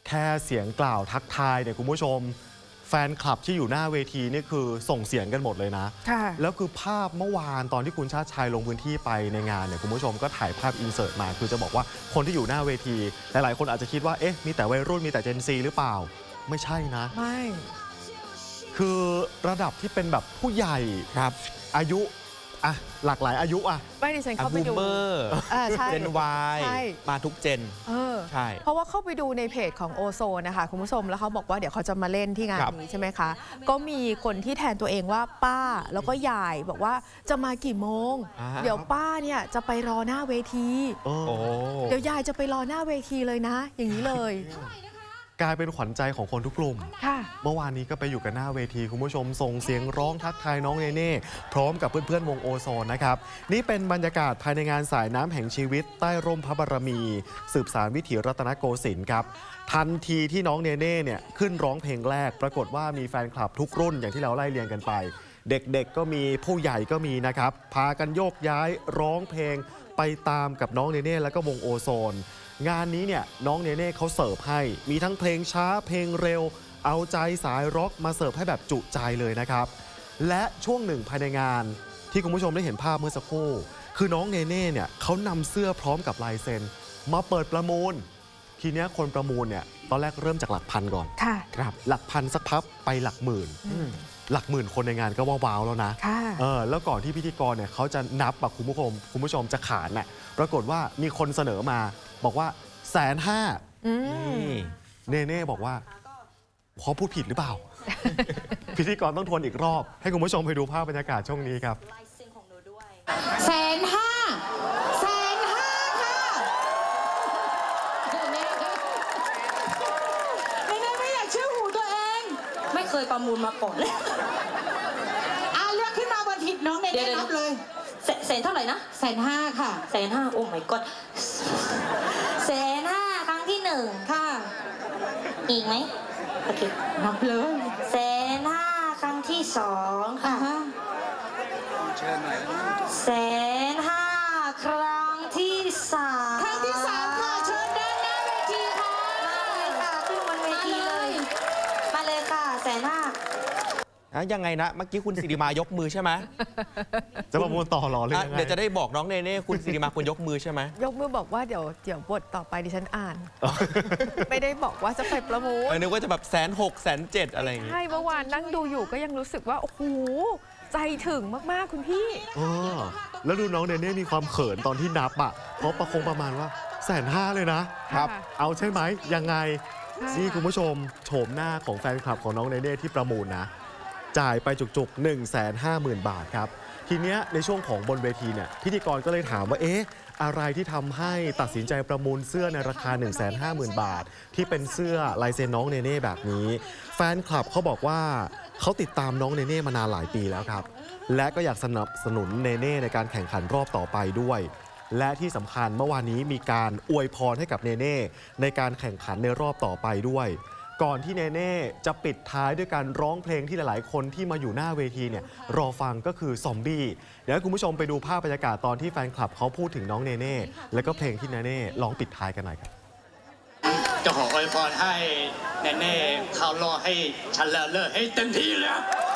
แค่เสียงกล่าวทักทายเนี่ยคุณผู้ชมแฟนคลับที่อยู่หน้าเวทีนี่คือส่งเสียงกันหมดเลยนะแล้วคือภาพเมื่อวานตอนที่คุณชาติชัยลงพื้นที่ไปในงานเนี่ยคุณผู้ชมก็ถ่ายภาพอินเสิร์ตมาคือจะบอกว่าคนที่อยู่หน้าเวทีหลายๆคนอาจจะคิดว่าเอ๊ะมีแต่วัยรุ่นมีแต่เจนซีหรือเปล่าไม่ใช่นะไม่คือระดับที่เป็นแบบผู้ใหญ่ครับอายุอะหลากหลายอายุอะไม่ดิฉันเข้าไปดูเจน Y มาทุกเจนใช่เพราะว่าเข้าไปดูในเพจของโอโซนนะคะคุณผู้ชมแล้วเขาบอกว่าเดี๋ยวเขาจะมาเล่นที่งานนี้ใช่ไหมคะก็มีคนที่แทนตัวเองว่าป้าแล้วก็ยายบอกว่าจะมากี่โมงเดี๋ยวป้าเนี่ยจะไปรอหน้าเวทีเดี๋ยวยายจะไปรอหน้าเวทีเลยนะอย่างนี้เลยกลายเป็นขวัญใจของคนทุกกลุ่มเมื่อวานนี้ก็ไปอยู่กันหน้าเวทีคุณผู้ชมส่งเสียงร้องทักทายน้องเนเน่พร้อมกับเพื่อนๆวงโอโซนนะครับนี่เป็นบรรยากาศภายในงานสายน้ำแห่งชีวิตใต้ร่มพระบารมีสืบสานวิถีรัตนโกสินทร์ครับทันทีที่น้องเนเน่เนี่ยขึ้นร้องเพลงแรกปรากฏว่ามีแฟนคลับทุกรุ่นอย่างที่เราไล่เรียงกันไปเด็กๆก็มีผู้ใหญ่ก็มีนะครับพากันโยกย้ายร้องเพลงไปตามกับน้องเนเน่แล้วก็วงโอโซนงานนี้เนี่ยน้องเนเน่เขาเสิร์ฟให้มีทั้งเพลงช้าเพลงเร็วเอาใจสายร็อกมาเสิร์ฟให้แบบจุใจเลยนะครับและช่วงหนึ่งภายในงานที่คุณผู้ชมได้เห็นภาพเมื่อสักครู่คือน้องเนเน่เนี่ยเขานำเสื้อพร้อมกับลายเซ็นมาเปิดประมูลทีนี้คนประมูลเนี่ยตอนแรกเริ่มจากหลักพันก่อนครับหลักพันสักพักไปหลักหมื่นหลักหมื่นคนในงานก็ว้าวแล้วนะแล้วก่อนที่พิธีกรเนี่ยเขาจะนับคุณผู้ชมจะขานน่ะปรากฏว่ามีคนเสนอมาบอกว่า150,000เนเน่บอกว่าขอพูดผิดหรือเปล่า พิธีกรต้องทวนอีกรอบให้คุณผู้ชมไปดูภาพบรรยากาศช่วงนี้ครับ 150,000ค่ะเนเน่ไม่อยากเชื่อหูตัวเองไม่เคยประมูลมาก่อนเลยเลือกขึ้นมาบนทิศน้องเนเน่นับเลยแสนเท่าไหร่นะ150,000ค่ะ150,000โอ้ my god 150,000ครั้งที่1ค่ะอีกไหมโอเคนับเลย150,000ครั้งที่2ค่ะ150,000ครั้งที่3ครั้งที่3ค่ะเชิญด้านหน้าเวทีค่ะมาเลยค่ะขึ้นบนเวทีเลยมาเลยค่ะ150,000 ยังไงนะเมื่อกี้คุณสิริมายกมือใช่ไหมจะประมูลต่อหรอเลยเดี๋ยวจะได้บอกน้องเนเน่คุณสิริมาคุณยกมือใช่ไหมยกมือบอกว่าเดี๋ยวบทต่อไปดิฉันอ่านไม่ได้บอกว่าจะไปประมูลนึกว่าจะแบบ160,000 170,000อะไรอย่างงี้ใช่เมื่อวานนั่งดูอยู่ก็ยังรู้สึกว่าโอ้โหใจถึงมากๆคุณพี่แล้วดูน้องเนเน่มีความเขินตอนที่นับเพราะประมาณว่า150,000เลยนะครับเอาใช่ไหมยังไงนี่คุณผู้ชมโฉมหน้าของแฟนคลับของน้องเนเน่ที่ประมูลนะจ่ายไปจุกๆ 150,000 บาทครับทีเนี้ยในช่วงของบนเวทีเนี่ยพิธีกรก็เลยถามว่าอะไรที่ทำให้ตัดสินใจประมูลเสื้อในราคา 150,000 บาทที่เป็นเสื้อลายเซ็นน้องเนเน่แบบนี้แฟนคลับเขาบอกว่าเขาติดตามน้องเนเน่มานานหลายปีแล้วครับและก็อยากสนับสนุนเนเน่ในการแข่งขันรอบต่อไปด้วยและที่สำคัญเมื่อวานนี้มีการอวยพรให้กับเนเน่ในการแข่งขันในรอบต่อไปด้วยก่อนที่เนเน่จะปิดท้ายด้วยการร้องเพลงที่หลายๆคนที่มาอยู่หน้าเวทีเนี่ยรอฟังก็คือซอมบี้เดี๋ยวให้คุณผู้ชมไปดูภาพบรรยากาศตอนที่แฟนคลับเขาพูดถึงน้องเนเน่แล้วก็เพลงที่เนเน่ร้องปิดท้ายกันหน่อยครับจะขออวยพรให้เนเน่เข้ารอบให้ชนะเลิศให้เต็มที่เลย